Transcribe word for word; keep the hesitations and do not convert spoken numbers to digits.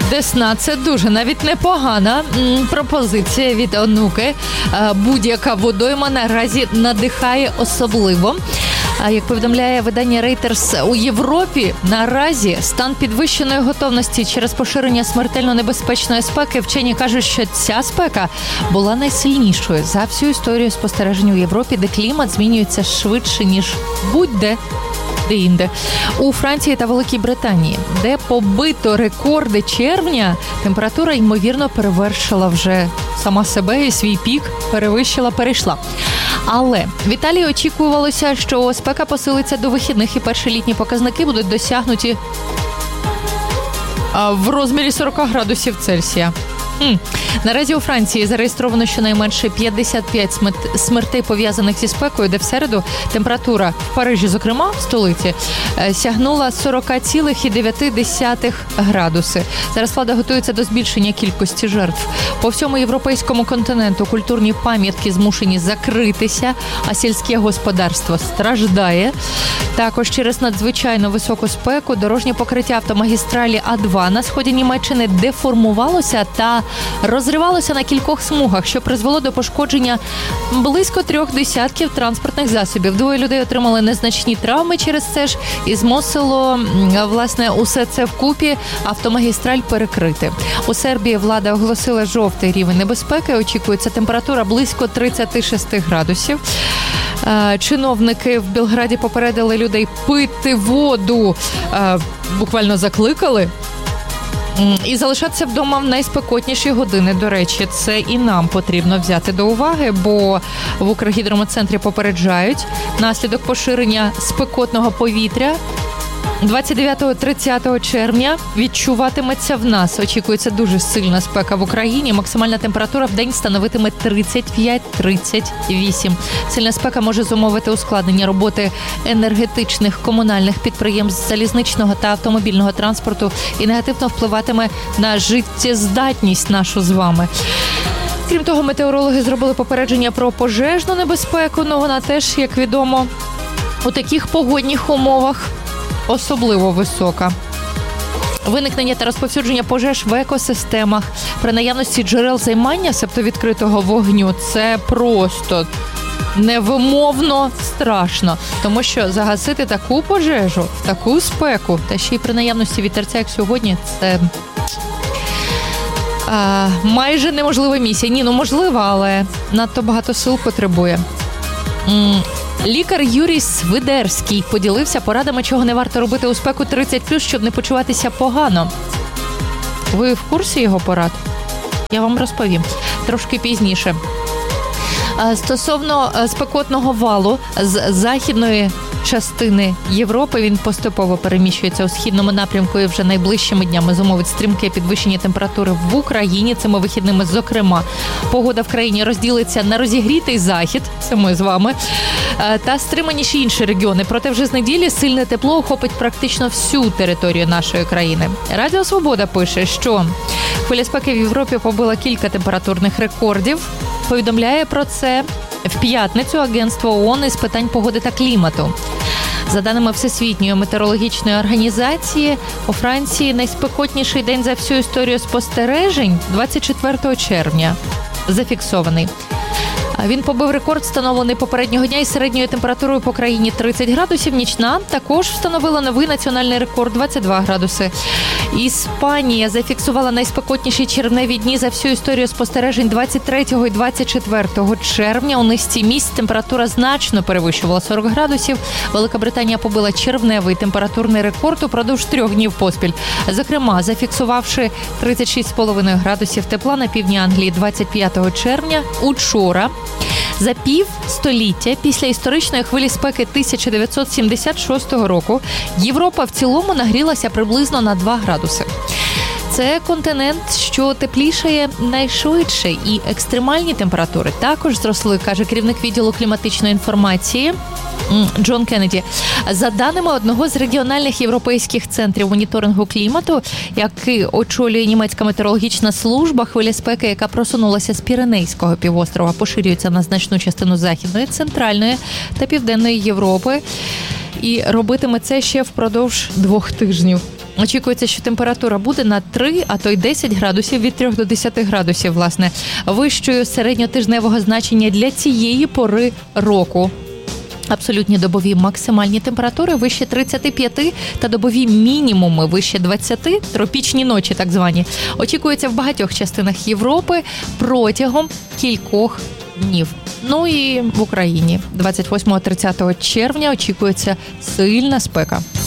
Десна – це дуже навіть непогана м, пропозиція від онуки. Е, будь-яка водойма наразі надихає особливо. А як повідомляє видання Reuters, у Європі наразі стан підвищеної готовності через поширення смертельно небезпечної спеки. Вчені кажуть, що ця спека була найсильнішою за всю історію спостережень у Європі, де клімат змінюється швидше, ніж будь-де. Де-інде. У Франції та Великій Британії, де побито рекорди червня, температура, ймовірно, перевершила вже сама себе і свій пік перевищила, перейшла. Але в Італії очікувалося, що спека посилиться до вихідних і перші літні показники будуть досягнуті в розмірі сорок градусів Цельсія. Хм. Наразі у Франції зареєстровано щонайменше п'ятдесят п'ять смертей, пов'язаних зі спекою, де в середу температура в Парижі, зокрема, в столиці, сягнула сорок цілих дев'ять десятих градуси. Зараз влада готується до збільшення кількості жертв. По всьому європейському континенту культурні пам'ятки змушені закритися, а сільське господарство страждає. Також через надзвичайно високу спеку дорожнє покриття автомагістралі А два на сході Німеччини деформувалося та розривалося на кількох смугах, що призвело до пошкодження близько трьох десятків транспортних засобів. Двоє людей отримали незначні травми через це ж і змусило, власне, усе це вкупі автомагістраль перекрити. У Сербії влада оголосила жовтий рівень небезпеки. Очікується температура близько тридцять шість градусів. Чиновники в Белграді попередили людей пити воду, буквально закликали. І залишатися вдома в найспекотніші години, до речі, це і нам потрібно взяти до уваги, бо в Укргідрометцентрі попереджають, наслідок поширення спекотного повітря двадцять дев'ятого - тридцятого червня відчуватиметься в нас. Очікується дуже сильна спека в Україні. Максимальна температура в день становитиме тридцять п'ять - тридцять вісім. Сильна спека може зумовити ускладнення роботи енергетичних, комунальних підприємств, залізничного та автомобільного транспорту і негативно впливатиме на життєздатність нашу з вами. Крім того, метеорологи зробили попередження про пожежну небезпеку, але вона теж, як відомо, у таких погодних умовах особливо висока. Виникнення та розповсюдження пожеж в екосистемах при наявності джерел займання, себто відкритого вогню, це просто невимовно страшно. Тому що загасити таку пожежу, в таку спеку, та ще й при наявності вітерця, як сьогодні, це а, майже неможлива місія. Ні, ну можлива, але надто багато сил потребує. М- Лікар Юрій Свидерський поділився порадами, чого не варто робити у спеку тридцять плюс, щоб не почуватися погано. Ви в курсі його порад? Я вам розповім трошки пізніше. Стосовно спекотного валу з західної частини Європи, він поступово переміщується у східному напрямку і вже найближчими днями зумовить стрімке підвищення температури в Україні. Цими вихідними, зокрема, погода в країні розділиться на розігрітий захід, це ми з вами, та стриманіші інші регіони. Проте вже з неділі сильне тепло охопить практично всю територію нашої країни. Радіо Свобода пише, що хвиля спеки в Європі побила кілька температурних рекордів. Повідомляє про це в п'ятницю Агентство ООН із питань погоди та клімату. За даними Всесвітньої метеорологічної організації, у Франції найспекотніший день за всю історію спостережень двадцять четвертого червня зафіксований. Він побив рекорд, встановлений попереднього дня із середньою температурою по країні тридцять градусів. Нічна також встановила новий національний рекорд – двадцять два градуси. Іспанія зафіксувала найспекотніші червневі дні за всю історію спостережень двадцять третього і двадцять четвертого червня. У низці місць температура значно перевищувала сорок градусів. Велика Британія побила червневий температурний рекорд упродовж трьох днів поспіль. Зокрема, зафіксувавши тридцять шість цілих п'ять десятих градусів тепла на півдні Англії двадцять п'ятого червня. Учора, за пів століття після історичної хвилі спеки тисяча дев'ятсот сімдесят шостого року, Європа в цілому нагрілася приблизно на два градуси. Це континент, що теплішає найшвидше, і екстремальні температури також зросли, каже керівник відділу кліматичної інформації Джон Кеннеді. За даними одного з регіональних європейських центрів моніторингу клімату, який очолює німецька метеорологічна служба, хвиля спеки, яка просунулася з Піренейського півострова, поширюється на значну частину Західної, Центральної та Південної Європи і робитиме це ще впродовж двох тижнів. Очікується, що температура буде на три, а то й десять градусів, від трьох до десяти градусів, власне, вищою середньотижневого значення для цієї пори року. Абсолютні добові максимальні температури вище тридцяти п'яти та добові мінімуми вище двадцяти, тропічні ночі так звані, очікується в багатьох частинах Європи протягом кількох днів. Ну і в Україні двадцять восьмого - тридцятого червня очікується сильна спека.